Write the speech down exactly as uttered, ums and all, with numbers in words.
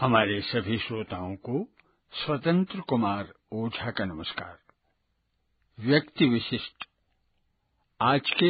हमारे सभी श्रोताओं को स्वतंत्र कुमार ओझा का नमस्कार। व्यक्ति विशिष्ट आज के